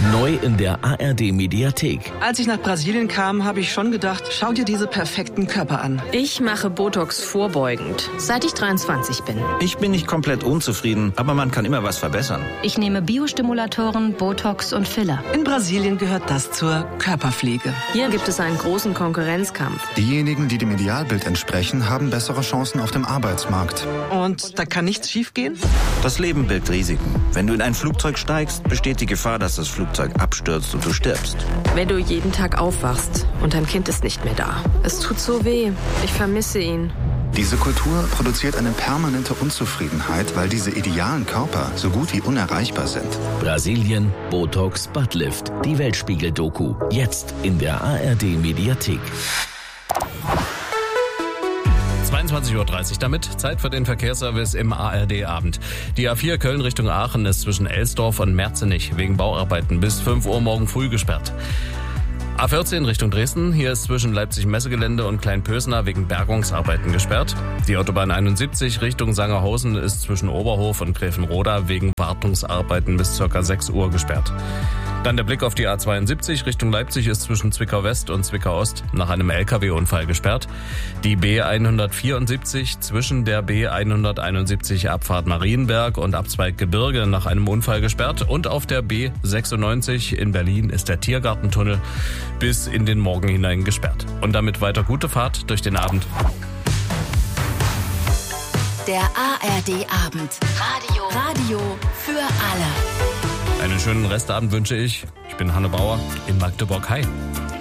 Neu in der ARD-Mediathek. Als ich nach Brasilien kam, habe ich schon gedacht, schau dir diese perfekten Körper an. Ich mache Botox vorbeugend, seit ich 23 bin. Ich bin nicht komplett unzufrieden, aber man kann immer was verbessern. Ich nehme Biostimulatoren, Botox und Filler. In Brasilien gehört das zur Körperpflege. Hier gibt es einen großen Konkurrenzkampf. Diejenigen, die dem Idealbild entsprechen, haben bessere Chancen auf dem Arbeitsmarkt. Und da kann nichts schiefgehen? Das Leben birgt Risiken. Wenn du in ein Flugzeug steigst, besteht die Gefahr, dass das Flugzeug abstürzt und du stirbst. Wenn du jeden Tag aufwachst und dein Kind ist nicht mehr da. Es tut so weh. Ich vermisse ihn. Diese Kultur produziert eine permanente Unzufriedenheit, weil diese idealen Körper so gut wie unerreichbar sind. Brasilien, Botox, Buttlift. Die Weltspiegel-Doku. Jetzt in der ARD-Mediathek. 22:30 Uhr damit. Zeit für den Verkehrsservice im ARD-Abend. Die A4 Köln Richtung Aachen ist zwischen Elsdorf und Merzenich wegen Bauarbeiten bis 5 Uhr morgen früh gesperrt. A14 Richtung Dresden. Hier ist zwischen Leipzig-Messegelände und Kleinpösna wegen Bergungsarbeiten gesperrt. Die Autobahn 71 Richtung Sangerhausen ist zwischen Oberhof und Gräfenroda wegen Wartungsarbeiten bis ca. 6 Uhr gesperrt. Dann der Blick auf die A72 Richtung Leipzig ist zwischen Zwickau West und Zwickau Ost nach einem LKW-Unfall gesperrt. Die B174 zwischen der B171 Abfahrt Marienberg und Abzweig Gebirge nach einem Unfall gesperrt. Und auf der B96 in Berlin ist der Tiergartentunnel bis in den Morgen hinein gesperrt. Und damit weiter gute Fahrt durch den Abend. Der ARD-Abend. Radio für alle. Einen schönen Restabend wünsche ich. Ich bin Hanne Bauer in Magdeburg. Hi.